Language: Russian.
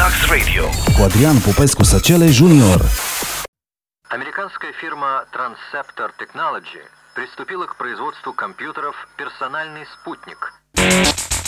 Max Radio cu Adrian Popescu-Săcele Junior. Американская фирма Transceptor Technology приступила к производству компьютеров «Персональный спутник».